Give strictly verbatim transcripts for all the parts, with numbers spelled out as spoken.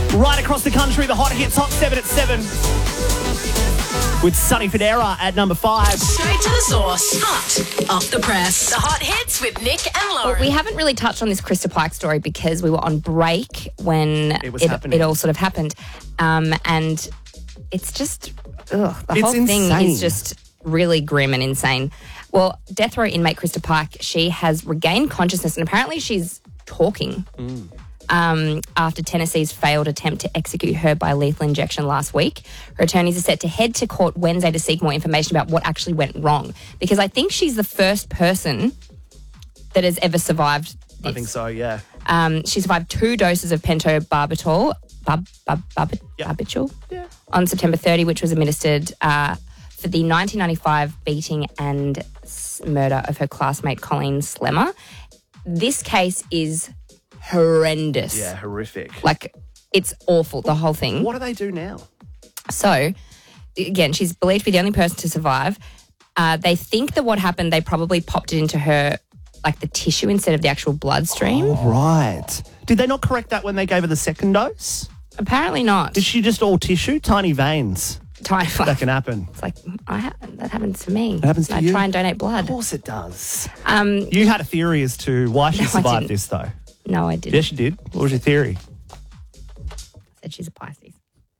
Right across the country, the hot hits, hot seven at seven. With Sonny Fodera at number five. Straight to the source. Hot off the press. The hot hits with Nick and Lauren. Well, we haven't really touched on this Krista Pike story because we were on break when It was it, happening. it all sort of happened. Um, and it's just, ugh, the It's whole thing insane. is just really grim and insane. Well, death row inmate Krista Pike, she has regained consciousness and apparently she's talking. Mm. Um, after Tennessee's failed attempt to execute her by lethal injection last week. Her attorneys are set to head to court Wednesday to seek more information about what actually went wrong. Because I think she's the first person that has ever survived this. I think so, yeah. Um, she survived two doses of pentobarbital, bub, bub, bub, Yep. barbital Yeah. on September thirtieth, which was administered uh, for the nineteen ninety-five beating and s- murder of her classmate Colleen Slemmer. This case is horrendous. Yeah, horrific. Like, it's awful, the whole thing. What do they do now? So, again, she's believed to be the only person to survive. Uh, they think that what happened, they probably popped it into her, like the tissue instead of the actual bloodstream. Oh, right. Did they not correct that when they gave her the second dose? Apparently not. Is she just all tissue? Tiny veins? Time. That can happen. It's like, I ha- that happens to me. It happens to I you? try and donate Of blood. course it does. Um, You had a theory as to why she No, I survived didn't. this, though. no, I didn't. Yes, you did. What was your theory? Said she's a Pisces.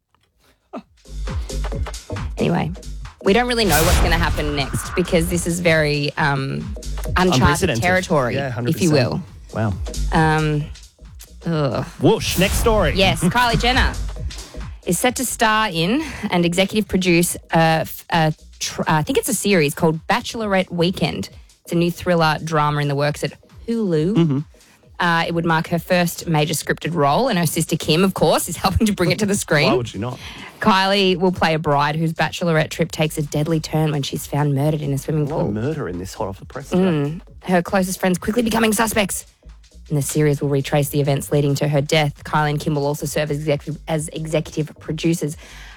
Anyway, we don't really know what's going to happen next because this is very um, uncharted Unprecedented. territory, Yeah, one hundred if you percent. will. Wow. Um, ugh. Whoosh, next story. Yes, Kylie Jenner is set to star in and executive produce a, a tr- I think it's a series called Bachelorette Weekend. It's a new thriller drama in the works at Hulu. Mm-hmm. Uh, it would mark her first major scripted role, and her sister Kim, of course, is helping to bring it to the screen. Why would she not? Kylie will play a bride whose bachelorette trip takes a deadly turn when she's found murdered in a swimming A lot of pool. murder in this hot off the press today. Mm. Her closest friends quickly becoming suspects. And the series will retrace the events leading to her death. Kylie and Kim will also serve as executive, as executive producers.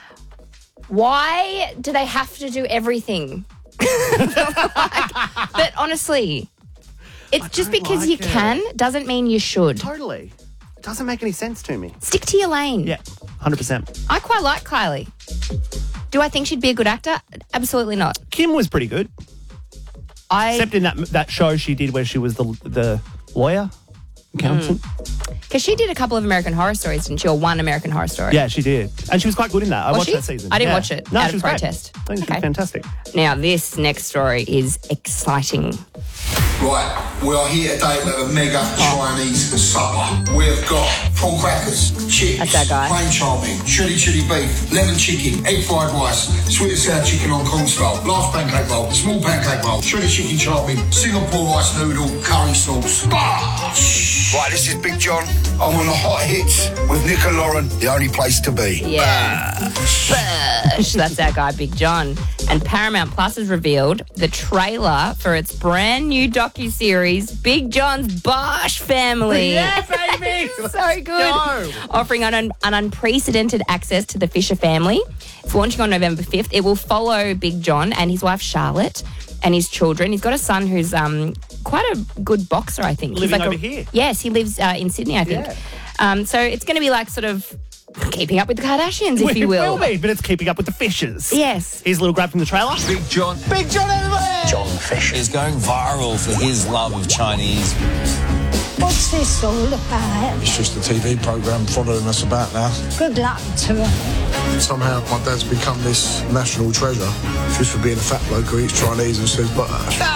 Why do they have to do everything? like, but honestly, it's just don't because like you it. can doesn't mean you should. Totally. It doesn't make any sense to me. Stick to your lane. Yeah, one hundred percent. I quite like Kylie. Do I think she'd be a good actor? Absolutely not. Kim was pretty good, I except in that that show she did where she was the the lawyer, accountant. Because she did a couple of American Horror Stories, didn't she? Or one American Horror Story. Yeah, she did. And she was quite good in that. I Was watched she? that season. I didn't Yeah. watch it No, out she of was great. protest. I think she Okay. was fantastic. Now, this next story is exciting. Right, we are here today with a mega Chinese supper. We've got prawn crackers, chips, That's that guy. plain charming, chili chili beef, lemon chicken, egg fried rice, sweet and sour chicken on Kong style, large pancake roll, small pancake roll, chili chicken charming, Singapore rice noodle, curry sauce. Bosh! Right, this is Big John. I'm on the hot hits with Nick and Lauren, the only place to be. Yeah. Bush. That's our guy, Big John. And Paramount Plus has revealed the trailer for its brand new docuseries, Big John's Bosh Family. Yeah, baby! So good. go. Offering an, an unprecedented access to the Fisher family. It's launching on November fifth. It will follow Big John and his wife Charlotte and his children. He's got a son who's um, quite a good boxer, I think. He's Living like over a, here. Yes, he lives uh, in Sydney, I think. Yeah. Um, so it's going to be like sort of keeping up with the Kardashians, if you It will. will be, but it's keeping up with the Fishers. Yes. Here's a little grab from the trailer. Big John Big John everywhere! John Fisher is going viral for his love of Chinese. What's this all about? It's just a T V programme following us about now. Good luck to her. Somehow my dad's become this national treasure just for being a fat bloke who eats Chinese and says butter.